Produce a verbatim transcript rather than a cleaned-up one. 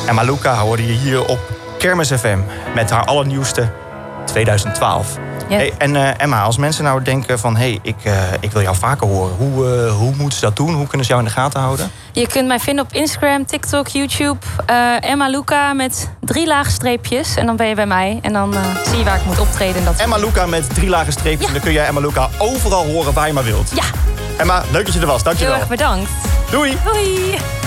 Emma Luca hoorde je hier op Kermis F M met haar allernieuwste twintig twaalf. Ja. Hey, en uh, Emma, als mensen nou denken van... hé, hey, ik, uh, ik wil jou vaker horen. Hoe, uh, hoe moeten ze dat doen? Hoe kunnen ze jou in de gaten houden? Je kunt mij vinden op Instagram, TikTok, YouTube. Uh, Emma Luca met drie lage streepjes. En dan ben je bij mij. En dan uh, zie je waar ik moet optreden. En dat... Emma Luca met drie lage streepjes. Ja. En dan kun jij Emma Luca overal horen waar je maar wilt. Ja. Emma, leuk dat je er was. Dankjewel. Heel erg bedankt. Doei. Doei.